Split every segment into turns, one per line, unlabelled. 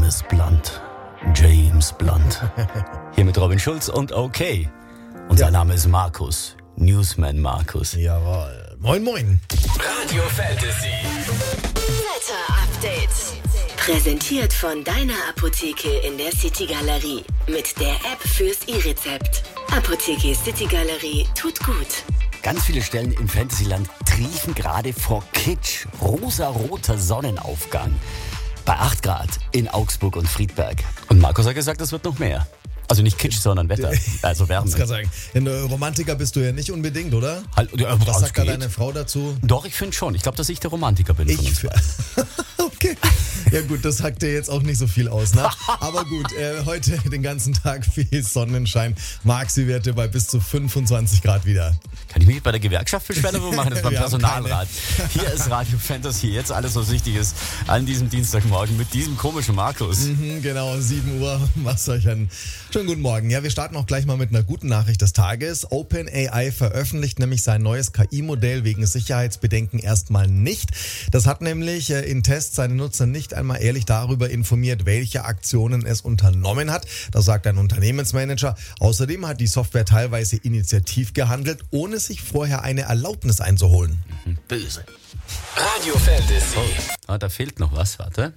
Johannes Blunt. James Blunt. Hier mit Robin Schulz und okay. Und sein Name ist Markus. Newsman Markus.
Jawohl. Moin, moin.
Radio Fantasy.
Wetter Update. Präsentiert von deiner Apotheke in der City Galerie. Mit der App fürs E-Rezept. Apotheke City Galerie tut gut.
Ganz viele Stellen im Fantasyland triefen gerade vor Kitsch. Rosaroter Sonnenaufgang. Bei 8 Grad in Augsburg und Friedberg. Und Markus hat gesagt, es wird noch mehr. Also nicht Kitsch, sondern Wetter. Also Wärme.
Ich kann sagen, ein Romantiker bist du ja nicht unbedingt, oder?
Was
sagt da deine Frau dazu?
Doch, ich finde schon. Ich glaube, dass ich der Romantiker bin von uns.
Okay. Ja gut, das sagt dir jetzt auch nicht so viel aus, ne? Aber gut, heute den ganzen Tag viel Sonnenschein. Maxi-Werte bei bis zu 25 Grad wieder.
Kann ich mich bei der Gewerkschaft beschweren oder wir machen das beim
Wir haben
Personalrat? Hier ist Radio Fantasy, jetzt alles, was wichtig ist, an diesem Dienstagmorgen mit diesem komischen Markus.
Genau, 7 Uhr. Mach's euch einen schönen guten Morgen. Ja, wir starten auch gleich mal mit einer guten Nachricht des Tages. OpenAI veröffentlicht nämlich sein neues KI-Modell wegen Sicherheitsbedenken erstmal nicht. Das hat nämlich in Tests seine Nutzer nicht einmal ehrlich darüber informiert, welche Aktionen es unternommen hat. Das sagt ein Unternehmensmanager. Außerdem hat die Software teilweise initiativ gehandelt, ohne sich vorher eine Erlaubnis einzuholen.
Böse.
Radio Fantasy.
Da fehlt noch was, warte.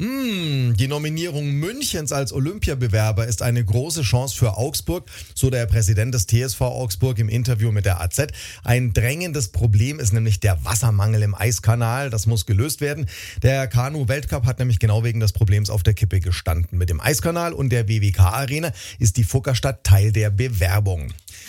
Die Nominierung Münchens als Olympiabewerber ist eine große Chance für Augsburg, so der Präsident des TSV Augsburg im Interview mit der AZ. Ein drängendes Problem ist nämlich der Wassermangel im Eiskanal. Das muss gelöst werden. Der Kanu-Weltcup hat nämlich genau wegen des Problems auf der Kippe gestanden. Mit dem Eiskanal und der WWK-Arena ist die Fuggerstadt Teil der Bewerbung.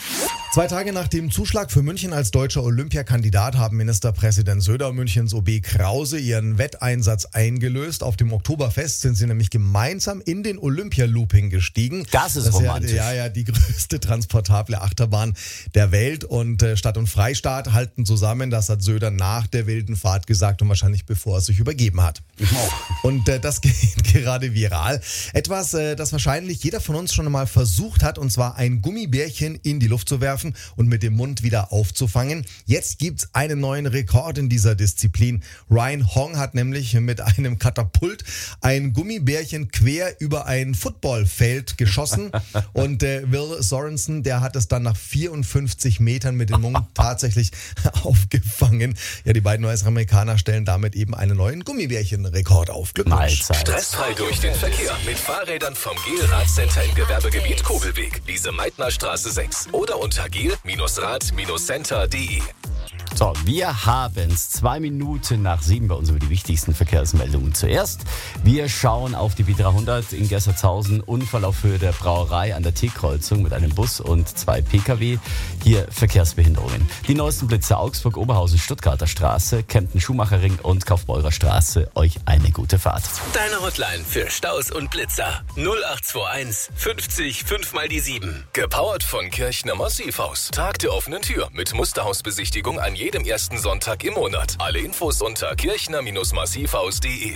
2 Tage nach dem Zuschlag für München als deutscher Olympiakandidat haben Ministerpräsident Söder und Münchens OB Krause ihren Wetteinsatz eingelöst. Auf dem Oktoberfest sind sie nämlich gemeinsam in den Olympia-Looping gestiegen.
Das ist romantisch.
Ja, die größte transportable Achterbahn der Welt. Und Stadt und Freistaat halten zusammen. Das hat Söder nach der wilden Fahrt gesagt und wahrscheinlich bevor er sich übergeben hat. Und das geht gerade viral. Etwas, das wahrscheinlich jeder von uns schon einmal versucht hat, und zwar ein Gummibärchen in die Luft zu werfen und mit dem Mund wieder aufzufangen. Jetzt gibt's einen neuen Rekord in dieser Disziplin. Ryan Hong hat nämlich mit einem Katapult ein Gummibärchen quer über ein Footballfeld geschossen und Will Sorensen, der hat es dann nach 54 Metern mit dem Mund tatsächlich aufgefangen. Ja, die beiden US-Amerikaner stellen damit eben einen neuen Gummibärchen-Rekord auf. Glückwunsch.
Stressfrei durch den Verkehr mit Fahrrädern vom GEL-Radcenter im Gewerbegebiet Kobelweg, Lise-Meitner-Straße 6 oder unter GEL-Rad-Center.de.
So, wir haben es 2 Minuten nach 7 bei uns über die wichtigsten Verkehrsmeldungen. Zuerst, wir schauen auf die B300 in Gessertshausen. Unfall auf Höhe der Brauerei an der T-Kreuzung mit einem Bus und 2 Pkw. Hier Verkehrsbehinderungen. Die neuesten Blitze Augsburg, Oberhausen, Stuttgarter Straße, Kempten, Schumacherring und Kaufbeurer Straße. Euch eine gute Fahrt.
Deine Hotline für Staus und Blitzer 0821 50 5 mal die 7. Gepowert von Kirchner Massivhaus. Tag der offenen Tür mit Musterhausbesichtigung an jedem ersten Sonntag im Monat. Alle Infos unter kirchner-massivhaus.de.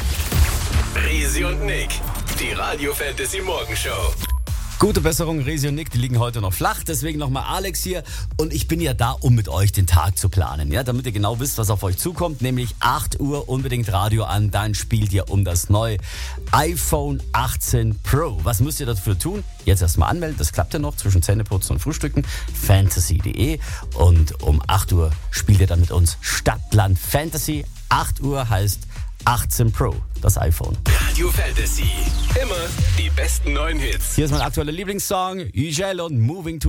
Resi und Nick, die Radio Fantasy Morgenshow.
Gute Besserung, Resi und Nick, die liegen heute noch flach. Deswegen nochmal Alex hier. Und ich bin ja da, um mit euch den Tag zu planen. Ja, damit ihr genau wisst, was auf euch zukommt. Nämlich 8 Uhr unbedingt Radio an. Dann spielt ihr um das neue iPhone 18 Pro. Was müsst ihr dafür tun? Jetzt erstmal anmelden. Das klappt ja noch zwischen Zähneputzen und Frühstücken. Fantasy.de. Und um 8 Uhr spielt ihr dann mit uns Stadtland Fantasy. 8 Uhr heißt 18 Pro, das iPhone.
Radio Fantasy. Immer die besten neuen Hits.
Hier ist mein aktueller Lieblingssong, Ygel und Moving to